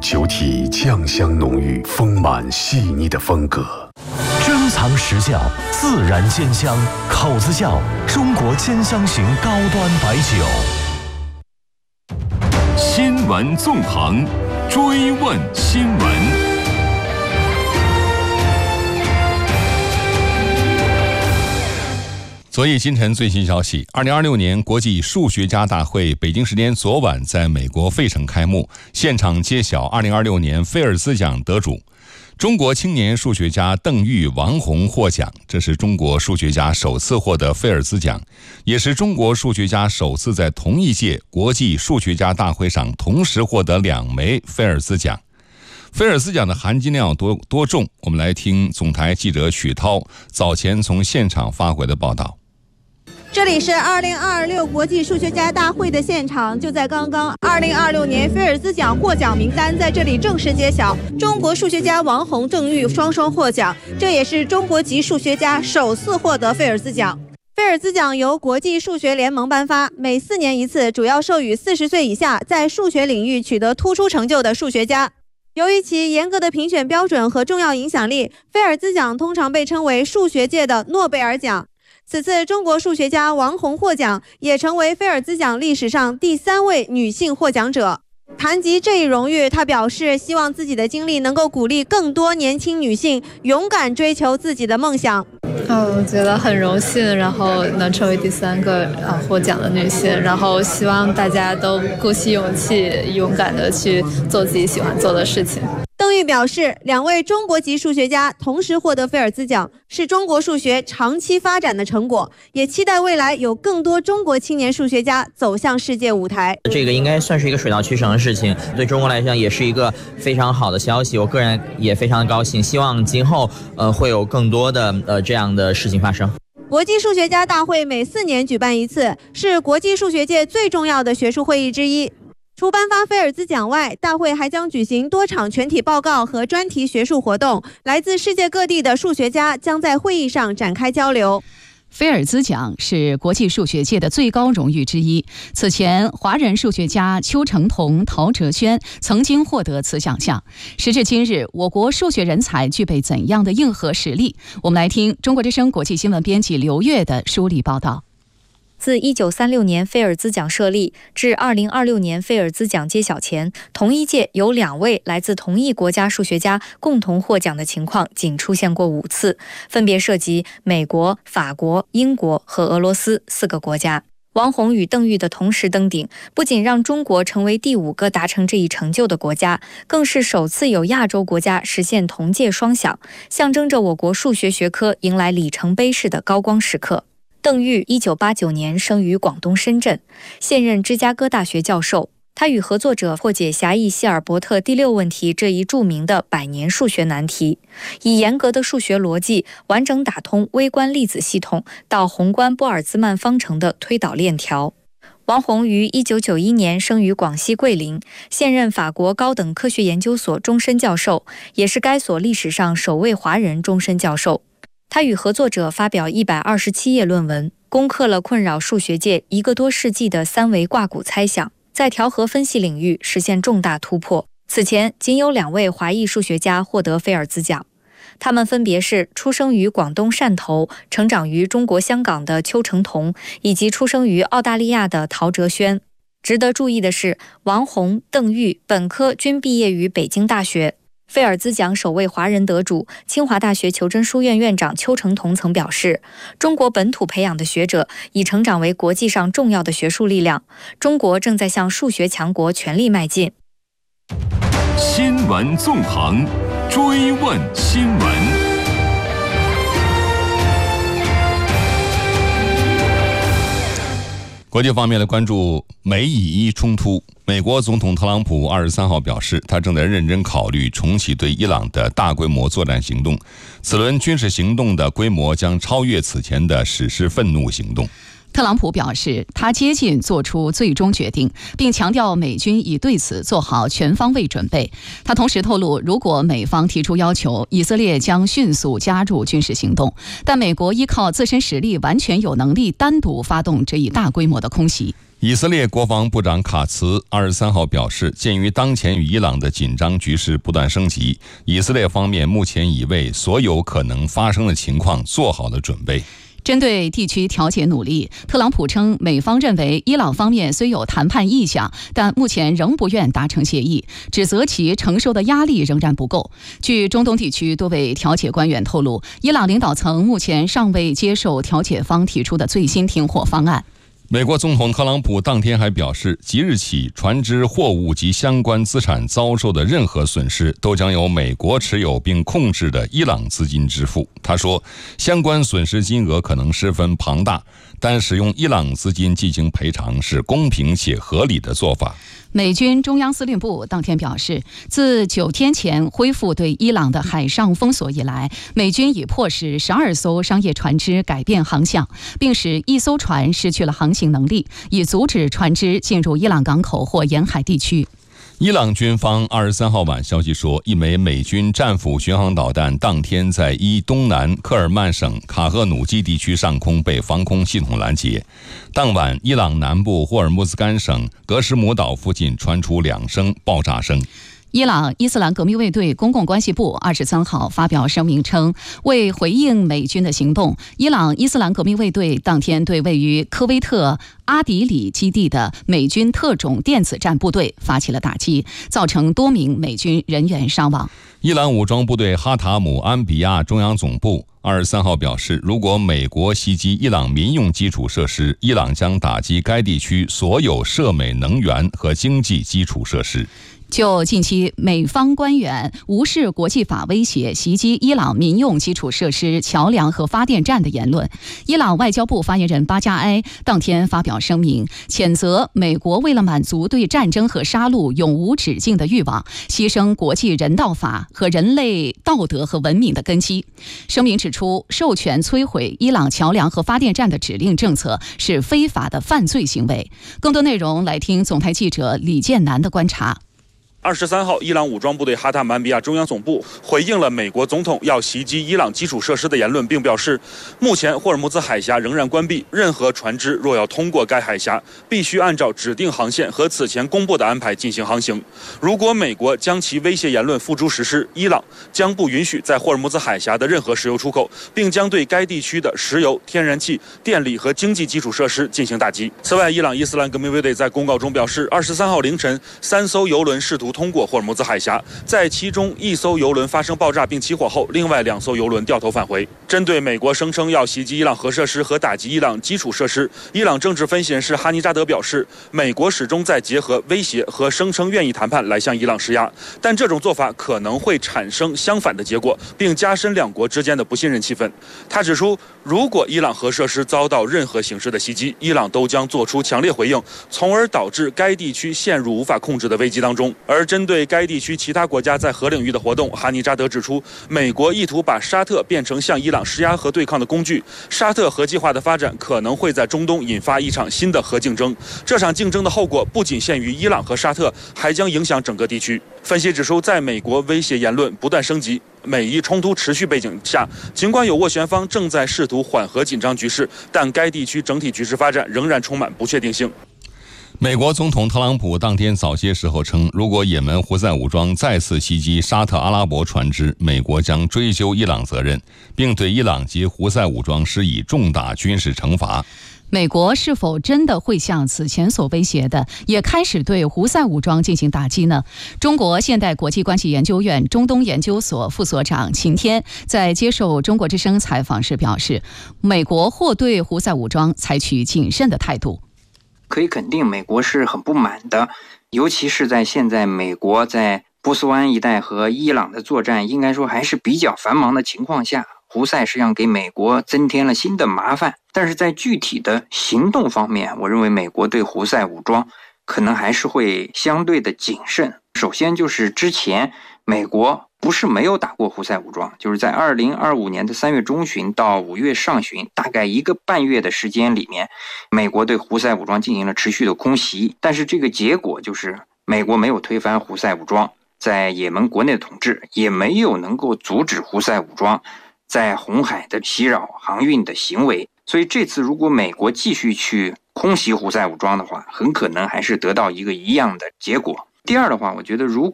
酒体酱香浓郁，丰满细腻的风格。 珍藏实窖，自然煎香，口子窖，中国煎香型高端白酒。 新闻纵横，追问新闻。昨夜今晨最新消息，2026年国际数学家大会北京时间昨晚在美国费城开幕，现场揭晓2026年菲尔兹奖得主。中国青年数学家邓玉、王洪获奖，这是中国数学家首次获得菲尔兹奖，也是中国数学家首次在同一届国际数学家大会上同时获得2枚菲尔兹奖。菲尔兹奖的含金量多重？我们来听总台记者曲涛早前从现场发回的报道。 这里是2026国际数学家大会的现场，就在刚刚，2026年菲尔兹奖获奖名单在这里正式揭晓，中国数学家王洪、邓玉双双获奖，这也是中国籍数学家首次获得菲尔兹奖。菲尔兹奖由国际数学联盟颁发，每4年一次，主要授予40岁以下在数学领域取得突出成就的数学家。由于其严格的评选标准和重要影响力，菲尔兹奖通常被称为数学界的诺贝尔奖。此次中国数学家王洪获奖，也成为菲尔兹奖历史上第3位女性获奖者。谈及这一荣誉，她表示希望自己的经历能够鼓励更多年轻女性勇敢追求自己的梦想。 我觉得很荣幸，然后能成为第3个获奖的女性，然后希望大家都鼓起勇气，勇敢的去做自己喜欢做的事情。 邓玉表示，2位中国籍数学家同时获得菲尔兹奖，是中国数学长期发展的成果，也期待未来有更多中国青年数学家走向世界舞台。 这个应该算是一个水到渠成的事情，对中国来讲也是一个非常好的消息，我个人也非常的高兴，希望今后会有更多的这样的事情发生。 国际数学家大会每4年举办一次，是国际数学界最重要的学术会议之一。除颁发菲尔兹奖外，大会还将举行多场全体报告和专题学术活动，来自世界各地的数学家将在会议上展开交流。 菲尔兹奖是国际数学界的最高荣誉之一。此前，华人数学家邱成桐、陶哲轩曾经获得此奖项。时至今日，我国数学人才具备怎样的硬核实力？我们来听中国之声国际新闻编辑刘月的梳理报道。 自1936年菲尔兹奖设立至2026年菲尔兹奖揭晓前，同一届有2位来自同一国家数学家共同获奖的情况仅出现过5次，分别涉及美国、法国、英国和俄罗斯4个国家。王洪与邓玉的同时登顶，不仅让中国成为第5个达成这一成就的国家，更是首次有亚洲国家实现同届双响，象征着我国数学学科迎来里程碑式的高光时刻。邓玉1989年生于广东深圳，现任芝加哥大学教授。他与合作者破解狭义希尔伯特第6问题这一著名的100年数学难题，以严格的数学逻辑完整打通微观粒子系统到宏观波尔兹曼方程的推导链条。王洪于1991年生于广西桂林，现任法国高等科学研究所终身教授，也是该所历史上首位华人终身教授。他与合作者发表127页论文，攻克了困扰数学界1个多世纪的3维挂骨猜想，在调和分析领域实现重大突破。此前仅有2位华裔数学家获得菲尔兹奖，他们分别是出生于广东汕头、成长于中国香港的邱成桐，以及出生于澳大利亚的陶哲轩。值得注意的是，王洪、邓玉本科均毕业于北京大学。菲尔兹奖首位华人得主，清华大学求真书院院长邱成桐曾表示，中国本土培养的学者已成长为国际上重要的学术力量，中国正在向数学强国全力迈进。 新闻纵横，追问新闻。国际方面的关注美以伊冲突，美国总统特朗普23号表示，他正在认真考虑重启对伊朗的大规模作战行动，此轮军事行动的规模将超越此前的史诗愤怒行动。 特朗普表示，他接近做出最终决定，并强调美军已对此做好全方位准备。他同时透露，如果美方提出要求，以色列将迅速加入军事行动，但美国依靠自身实力完全有能力单独发动这一大规模的空袭。 以色列国防部长卡茨23号表示，鉴于当前与伊朗的紧张局势不断升级，以色列方面目前已为所有可能发生的情况做好了准备。 针对地区调解努力，特朗普称美方认为伊朗方面虽有谈判意向，但目前仍不愿达成协议，指责其承受的压力仍然不够。据中东地区多位调解官员透露，伊朗领导层目前尚未接受调解方提出的最新停火方案。 美国总统特朗普当天还表示，即日起船只、货物及相关资产遭受的任何损失都将由美国持有并控制的伊朗资金支付。他说，相关损失金额可能十分庞大，但使用伊朗资金进行赔偿是公平且合理的做法。 美军中央司令部当天表示，自9天前恢复对伊朗的海上封锁以来，美军已迫使12艘商业船只改变航向，并使1艘船失去了航行能力，以阻止船只进入伊朗港口或沿海地区。 伊朗军方23号晚消息说，一枚美军战斧巡航导弹当天在东南科尔曼省卡赫努基地区上空被防空系统拦截。当晚，伊朗南部霍尔木兹干省格什姆岛附近传出2声爆炸声。 伊朗伊斯兰革命卫队公共关系部23号发表声明称，为回应美军的行动，伊朗伊斯兰革命卫队当天对位于科威特阿迪里基地的美军特种电子战部队发起了打击，造成多名美军人员伤亡。 伊朗武装部队哈塔姆安比亚中央总部23号表示，如果美国袭击伊朗民用基础设施，伊朗将打击该地区所有涉美能源和经济基础设施。 就近期美方官员无视国际法威胁袭击伊朗民用基础设施、桥梁和发电站的言论，伊朗外交部发言人巴加埃当天发表声明，谴责美国为了满足对战争和杀戮永无止境的欲望，牺牲国际人道法和人类道德和文明的根基。声明指出，授权摧毁伊朗桥梁和发电站的指令政策是非法的犯罪行为。更多内容来听总台记者李建南的观察。 23号，伊朗武装部队哈塔曼比亚中央总部回应了美国总统要袭击伊朗基础设施的言论，并表示，目前霍尔木兹海峡仍然关闭，任何船只若要通过该海峡，必须按照指定航线和此前公布的安排进行航行。如果美国将其威胁言论付诸实施，伊朗将不允许在霍尔木兹海峡的任何石油出口，并将对该地区的石油、天然气、电力和经济基础设施进行打击。此外，伊朗伊斯兰革命卫队在公告中表示，23号凌晨，3艘油轮试图通过霍尔木兹海峡，在其中1艘油轮发生爆炸并起火后，另外2艘油轮掉头返回。针对美国声称要袭击伊朗核设施和打击伊朗基础设施，伊朗政治分析人士哈尼扎德表示，美国始终在结合威胁和声称愿意谈判来向伊朗施压，但这种做法可能会产生相反的结果，并加深两国之间的不信任气氛。他指出，如果伊朗核设施遭到任何形式的袭击，伊朗都将做出强烈回应，从而导致该地区陷入无法控制的危机当中。而针对该地区其他国家在核领域的活动，哈尼扎德指出，美国意图把沙特变成向伊朗施压和对抗的工具。沙特核计划的发展可能会在中东引发一场新的核竞争，这场竞争的后果不仅限于伊朗和沙特，还将影响整个地区。分析指出，在美国威胁言论不断升级、美伊冲突持续背景下，尽管有斡旋方正在试图缓和紧张局势，但该地区整体局势发展仍然充满不确定性。 美国总统特朗普当天早些时候称，如果也门胡塞武装再次袭击沙特阿拉伯船只，美国将追究伊朗责任，并对伊朗及胡塞武装施以重大军事惩罚。 美国是否真的会像此前所威胁的，也开始对胡塞武装进行打击呢？中国现代国际关系研究院中东研究所副所长秦天在接受中国之声采访时表示，美国或对胡塞武装采取谨慎的态度。 可以肯定，美国是很不满的，尤其是在现在美国在波斯湾一带和伊朗的作战应该说还是比较繁忙的情况下，胡塞实际上给美国增添了新的麻烦。但是在具体的行动方面，我认为美国对胡塞武装可能还是会相对的谨慎。首先就是之前美国不是没有打过胡塞武装，就是在2025年的3月中旬到5月上旬，大概1个半月的时间里面，美国对胡塞武装进行了持续的空袭。但是这个结果就是美国没有推翻胡塞武装在也门国内的统治，也没有能够阻止胡塞武装在红海的袭扰航运的行为。 所以这次如果美国继续去空袭胡塞武装的话，很可能还是得到一个一样的结果。第二的话，我觉得如